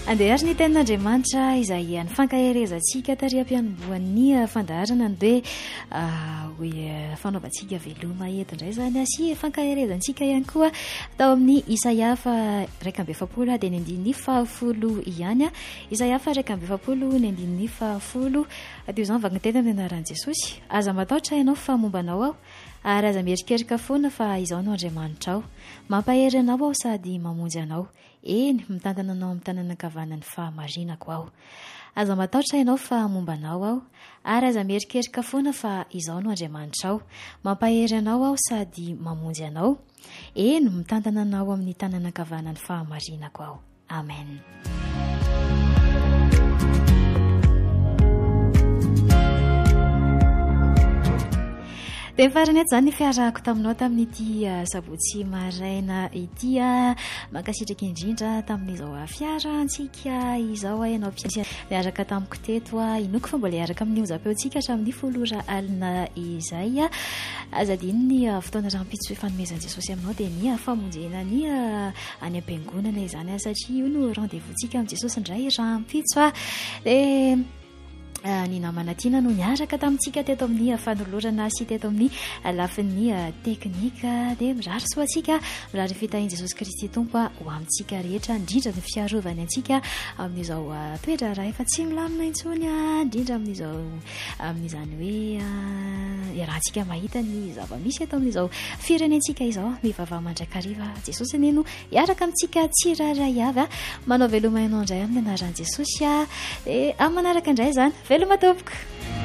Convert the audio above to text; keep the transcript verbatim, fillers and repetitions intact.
Andehary ny tenin'Andriamanitra izay nifankaherezantsika tary am-pianboan'ny fandaharana ny hoe hoe fanaovantsika veloma eto indray zany sy fankaherezantsika ihany koa tao amin'ny Isaia fa raika amby efapolo dia ny andininy fahafolo ihany a Isaia fa raika amby efapolo ny andininy fahafolo teo izany vagniteny amin'ny anaran'i Jesosy aza matahotra ianao fa mombanao aho ary aza mierikerika foana fa izaho no Andriamanitra ao mampahery anao aho sady mamonjy anao eny mitantana anao amin'ny tanana ankavanany fahamarinako aho aza matahotra ianao fa mombanao aho ary aza mierikerika foana fa izaho no Andriamanitra ao mampahery anao aho sady mamonjy anao eny mitantana anao amin'ny tanana ankavanany fahamarinako aho amen. Dia mifarany eto izany ny fiarahako taminao tamin'ity sabotsy maraina ity mankasitraka indrindra tamin'izao fiarantsika izao ianao mpianatra miaraka tamiko teto inoko fa mbola hiaraka amin'ny onjam-peontsika hatramin'ny folo ora alina izay azadiny ny fotoana rahampitso fanomezan'i Jesosy aminao dia ny famonjena ny any am-piangonana izany satria io no rendez-vous-tsika amin'i Jesosy indray rahampitso dia ny namana tiana no niaraka tamintsika teto amin'ny fanolorana sy teto amin'ny lafin'ny teknika dia mirary soatsika mirary fitahian Jesosy Kristy Tompo ho amintsika rehetra indrindra ny fiarovany antsika amin'izao toetra raha efa tsy milamina intsony indrindra amin'izao amin'izany hoe iarahantsika mahita ny zava-misy eto amin'izao firenentsika izao mivavah mandrakariva Jesosy neno hiaraka amintsika tsiraray avy manao veloma ianao indray amin'ny anaran'i Jesosy dia amin'ny manaraka indray izany veloma tompoko.